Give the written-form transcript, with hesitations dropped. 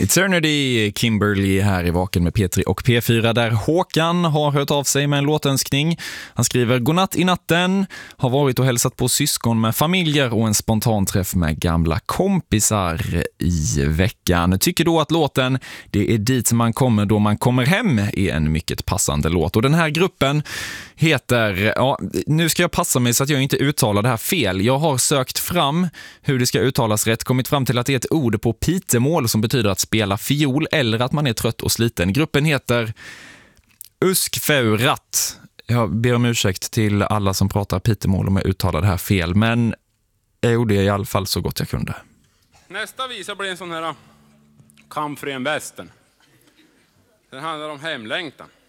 Eternity, Kimberly här i Vaken med P3 och P4 där Håkan har hört av sig med en låtönskning. Han skriver: godnatt i natten, har varit och hälsat på syskon med familjer och en spontan träff med gamla kompisar i veckan. Tycker då att låten Det är dit man kommer då man kommer hem är en mycket passande låt. Och den här gruppen heter, nu ska jag passa mig så att jag inte uttalar det här fel. Jag har sökt fram hur det ska uttalas rätt, kommit fram till att det är ett ord på pitemål som betyder att spela fiol eller att man är trött och sliten. Gruppen heter Uskfeurat. Jag ber om ursäkt till alla som pratar pitemål om jag uttalar det här fel, men jag gjorde i alla fall så gott jag kunde. Nästa visa blir en sån här kamp för en västern. Den handlar om hemlängtan.